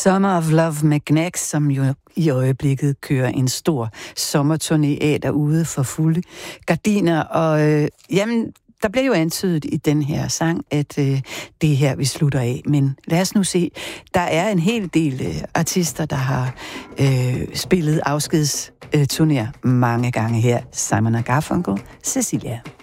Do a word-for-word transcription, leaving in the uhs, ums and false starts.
Summer of Love med Knacks, som jo i øjeblikket kører en stor sommerturné af derude for fulde gardiner. Og øh, jamen, der bliver jo antydet i den her sang, at øh, det er her, vi slutter af. Men lad os nu se. Der er en hel del øh, artister, der har øh, spillet afskedsturnéer øh, mange gange her. Simon og Garfunkel, Cecilia.